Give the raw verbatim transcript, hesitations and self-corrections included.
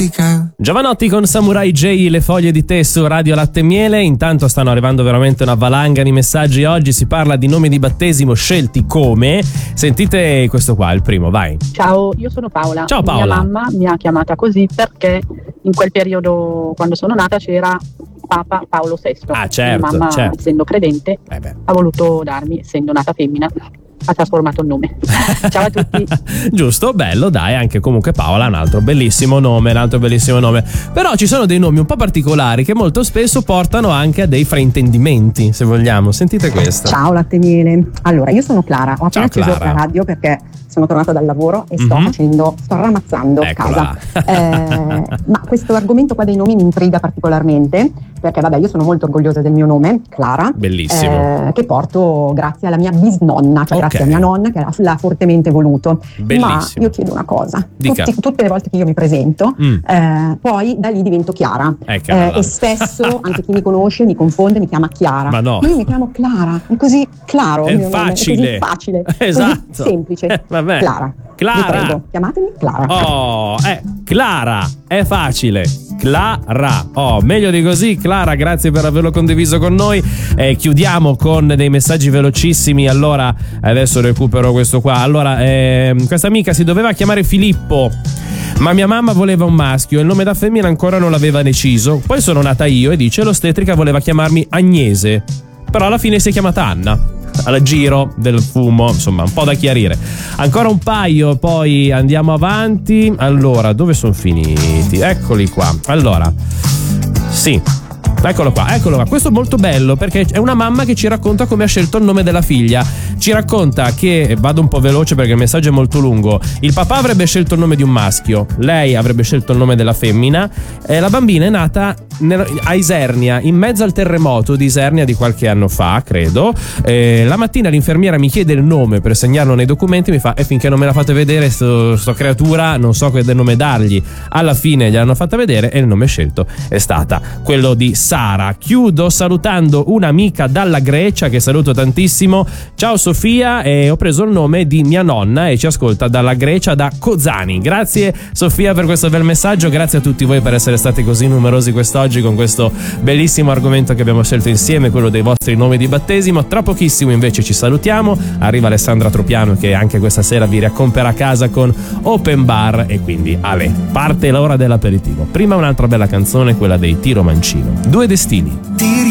dimentica. Giovanotti con Samurai J, Le foglie di tè su Radio Latte e Miele. Intanto stanno arrivando veramente una valanga di messaggi. Oggi si parla di nomi di battesimo scelti come. Sentite questo qua, il primo, vai. Ciao, io sono Paola. Ciao Paola. Mia mamma mi ha chiamata così perché in quel periodo, quando sono nata, c'era Papa Paolo sesto. Ah, certo, mia mamma, certo. essendo credente, Eh beh. ha voluto darmi, essendo nata femmina, ha trasformato il nome. Ciao a tutti. Giusto, bello, dai, anche comunque Paola, un altro bellissimo nome, un altro bellissimo nome. Però ci sono dei nomi un po' particolari che molto spesso portano anche a dei fraintendimenti, se vogliamo. Sentite questo. Ciao Latte e Miele. Allora, io sono Clara, ho appena acceso la radio perché sono tornata dal lavoro e sto mm-hmm. facendo, sto ramazzando Eccola. casa. Eh, ma questo argomento qua dei nomi mi intriga particolarmente perché vabbè, io sono molto orgogliosa del mio nome, Clara. Bellissimo. Eh, che porto grazie alla mia bisnonna, cioè Ok. grazie a mia nonna che l'ha, l'ha fortemente voluto. Bellissimo. Ma io chiedo una cosa, Dica. Tutti, tutte le volte che io mi presento, Mm. eh, poi da lì divento Chiara. Eh, Chiara. Eh, e spesso anche chi mi conosce mi confonde, mi chiama Chiara. Ma no. Io mi chiamo Clara, è così claro. È il mio nome, facile. È così facile. Esatto. Così semplice. Eh, vabbè. Clara. Clara. Vi prego, chiamatemi Clara. Oh, eh, Clara, è facile. Clara, oh, meglio di così. Clara, grazie per averlo condiviso con noi. Eh, chiudiamo con dei messaggi velocissimi. Allora, adesso recupero questo qua. Allora, ehm, questa amica si doveva chiamare Filippo, ma mia mamma voleva un maschio e il nome da femmina ancora non l'aveva deciso. Poi sono nata io e dice l'ostetrica voleva chiamarmi Agnese, però alla fine si è chiamata Anna. Al giro del fumo, insomma, un po' da chiarire. Ancora un paio, poi andiamo avanti. Allora, dove sono finiti? Eccoli qua. Allora, sì, eccolo qua, eccolo qua. Questo è molto bello perché è una mamma che ci racconta come ha scelto il nome della figlia. Ci racconta che, vado un po' veloce perché il messaggio è molto lungo, il papà avrebbe scelto il nome di un maschio, lei avrebbe scelto il nome della femmina, e la bambina è nata a Isernia, in mezzo al terremoto di Isernia di qualche anno fa, credo. E la mattina l'infermiera mi chiede il nome per segnarlo nei documenti, mi fa: e finché non me la fate vedere sto, sto creatura non so che nome dargli. Alla fine gliel'hanno fatta vedere e il nome scelto è stata quello di Sara. Chiudo salutando un'amica dalla Grecia che saluto tantissimo. Ciao Sofia, e ho preso il nome di mia nonna e ci ascolta dalla Grecia, da Kozani. Grazie Sofia per questo bel messaggio, grazie a tutti voi per essere stati così numerosi quest'oggi con questo bellissimo argomento che abbiamo scelto insieme, quello dei vostri nomi di battesimo. Tra pochissimo invece ci salutiamo, arriva Alessandra Tropiano che anche questa sera vi riaccomperà a casa con Open Bar, e quindi ale, parte l'ora dell'aperitivo. Prima un'altra bella canzone, quella dei Tiro Mancino, Due Destini.